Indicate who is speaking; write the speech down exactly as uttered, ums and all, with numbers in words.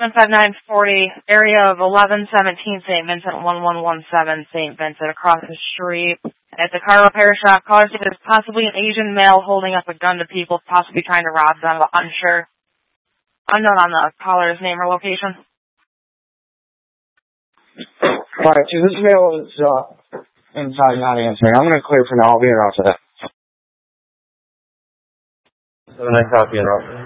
Speaker 1: Announcements at nine forty, area of eleven seventeen Saint Vincent, one one one seven Saint Vincent, across the street. At the car repair shop, caller is possibly an Asian male holding up a gun to people, possibly trying to rob them, but unsure. Unknown on the caller's name or location.
Speaker 2: Alright, so this male is uh, inside, not answering. I'm going to clear for now. I'll be interrupted. Have a nice talk, be interrupted.